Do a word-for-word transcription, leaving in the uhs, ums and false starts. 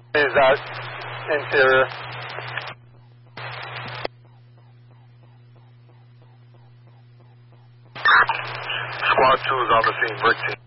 Is that interior? Squad two is on the scene, brick team.